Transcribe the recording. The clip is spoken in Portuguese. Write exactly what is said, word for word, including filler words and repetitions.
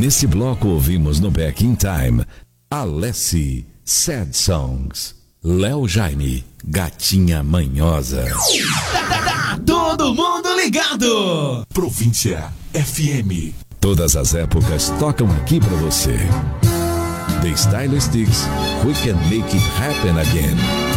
Nesse bloco ouvimos no Back in Time, Alessi, Sad Songs. Léo Jaime, Gatinha Manhosa. Tá, tá, tá, todo mundo ligado! Província F M. Todas as épocas tocam aqui pra você. The Stylistics, We Can Make It Happen Again.